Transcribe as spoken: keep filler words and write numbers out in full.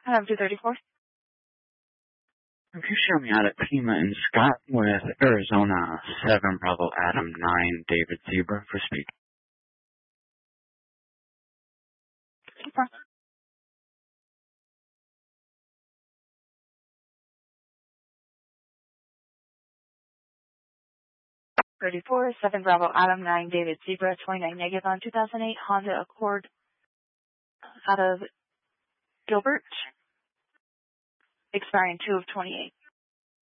I have two thirty-four. If you show me out at Pima and Scott with Arizona seven Bravo Adam nine David Zebra for speed. Okay. thirty-four, seven Bravo Adam nine David Zebra, twenty-nine negative on two thousand eight Honda Accord out of Gilbert, expiring two of twenty-eight.